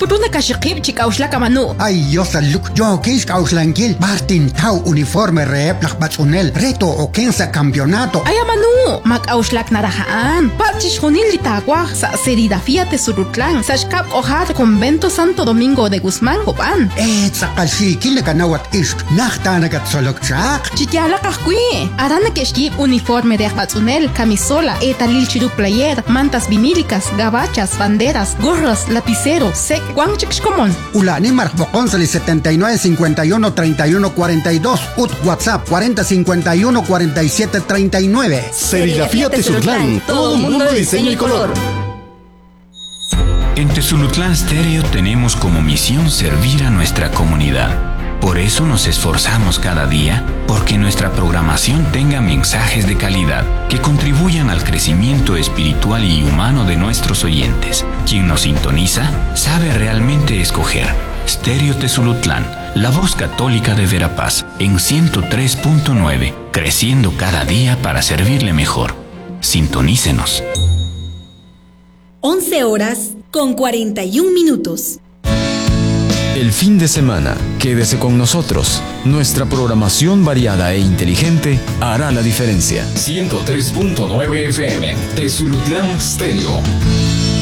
Runa kashikip chikauslaka manu. Ay, yosaluk yo kis kauslankil. Martin tau uniforme reeplak batzunel. Reto o kensa campeonato. Ay manu, makauslak narahaan. Pachish junil litagua sa Serigrafía Tesulutlan. Sa shkap ojar Convento Santo Domingo de Guzmán Copan. Sakalsi kinakanawat ist. Nachtanagat solokchak. Chityala kahkui. Arana keshkip uniforme de batzunel, camisola, etalil chiru player, mantas vinílicas, gabachas, banderas, gorras, lapicero, sec, guanchixcomon. Ulani Marcboconsali 79 51 31 42. Ut WhatsApp 40 51 47 39. Serigrafía Tezutlán, todo mundo de diseño y color. En Tezulutlán Stereo tenemos como misión servir a nuestra comunidad. Por eso nos esforzamos cada día porque nuestra programación tenga mensajes de calidad que contribuyan al crecimiento espiritual y humano de nuestros oyentes. Quien nos sintoniza sabe realmente escoger. Stereo Tezulutlán, la voz católica de Verapaz, en 103.9, creciendo cada día para servirle mejor. Sintonícenos. 11:41. El fin de semana, quédese con nosotros. Nuestra programación variada e inteligente hará la diferencia. 103.9 FM, Tezulutlán Stereo.